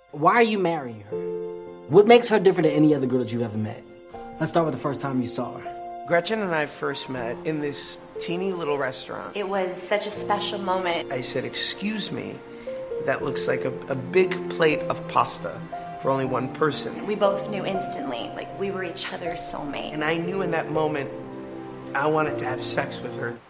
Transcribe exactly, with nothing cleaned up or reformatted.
Why are you marrying her? What makes her different than any other girl that you've ever met? Let's start with the first time you saw her. Gretchen and I first met in this teeny little restaurant. It was such a special moment. I said, excuse me, that looks like a, a big plate of pasta for only one person. We both knew instantly, like we were each other's soulmate. And I knew in that moment I wanted to have sex with her.